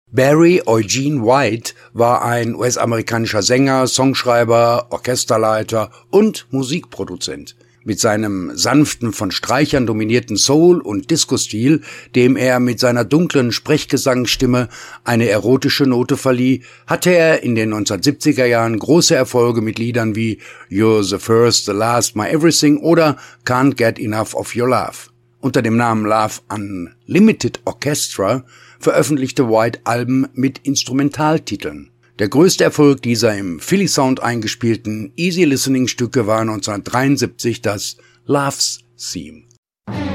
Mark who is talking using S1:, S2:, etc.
S1: Barry Eugene White war ein US-amerikanischer Sänger, Songschreiber, Orchesterleiter und Musikproduzent. Mit seinem sanften, von Streichern dominierten Soul- und Disco-Stil, dem er mit seiner dunklen Sprechgesangsstimme eine erotische Note verlieh, hatte er in den 1970er Jahren große Erfolge mit Liedern wie You're the First, the Last, My Everything oder Can't Get Enough of Your Love. Unter dem Namen Love Unlimited Orchestra veröffentlichte White Alben mit Instrumentaltiteln. Der größte Erfolg dieser im Philly Sound eingespielten Easy Listening Stücke war 1973 das Love's Theme.